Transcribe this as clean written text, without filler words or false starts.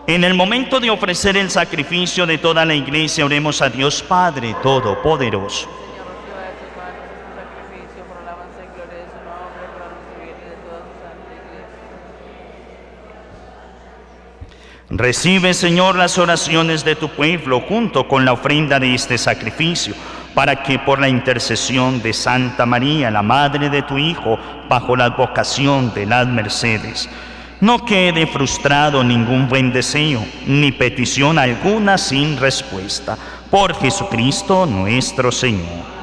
En el momento de ofrecer el sacrificio de toda la iglesia, oremos a Dios Padre Todopoderoso. Señor, reciba de tus manos este sacrificio por alabanza y gloria de su nombre, para nuestro bien y de toda su santa iglesia. Recibe, Señor, las oraciones de tu pueblo junto con la ofrenda de este sacrificio, para que por la intercesión de Santa María, la Madre de tu Hijo, bajo la advocación de las mercedes, no quede frustrado ningún buen deseo, ni petición alguna sin respuesta. Por Jesucristo nuestro Señor.